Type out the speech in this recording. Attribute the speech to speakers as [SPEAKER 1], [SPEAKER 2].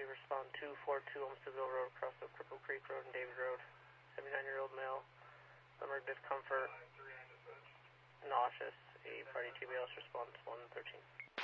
[SPEAKER 1] you respond 242 Olmstedville Road, across the Cripple Creek Road and David Road. 79-year-old male, stomach discomfort, nauseous, a party TBLS response 113.